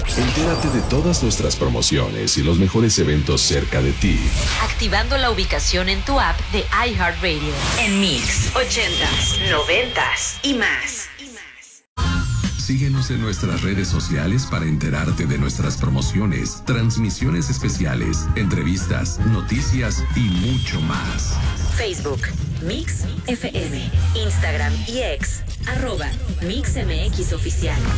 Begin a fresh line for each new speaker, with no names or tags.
Entérate de todas nuestras promociones y los mejores eventos cerca de ti,
activando la ubicación en tu app de iHeartRadio.
En Mix 80s, 90s y más.
Síguenos en nuestras redes sociales para enterarte de nuestras promociones, transmisiones especiales, entrevistas, noticias y mucho más.
Facebook, Mix FM, Instagram y X, @MixMX Oficial.